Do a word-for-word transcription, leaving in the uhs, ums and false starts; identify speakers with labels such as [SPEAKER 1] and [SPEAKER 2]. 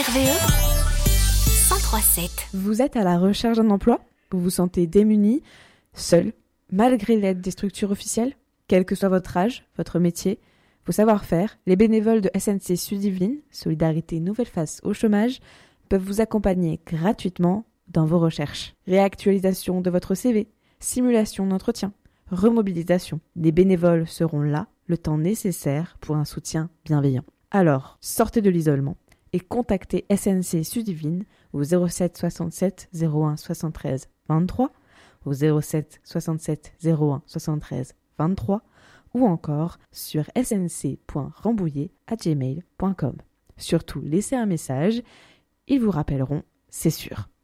[SPEAKER 1] R V E cent trois sept.
[SPEAKER 2] Vous êtes à la recherche d'un emploi ? Vous vous sentez démuni, seul, malgré l'aide des structures officielles ? Quel que soit votre âge, votre métier, vos savoir-faire, les bénévoles de S N C Sud-Yvelines, Solidarité Nouvelle Face au chômage, peuvent vous accompagner gratuitement dans vos recherches. Réactualisation de votre C V, simulation d'entretien, remobilisation. Les bénévoles seront là le temps nécessaire pour un soutien bienveillant. Alors, sortez de l'isolement et contactez S N C Sud-Yvelines au zéro sept soixante-sept zéro un soixante-treize vingt-trois, au zéro sept soixante-sept zéro un soixante-treize vingt-trois ou encore sur s n c point rambouillet arobase gmail point com. Surtout, laissez un message, ils vous rappelleront, c'est sûr.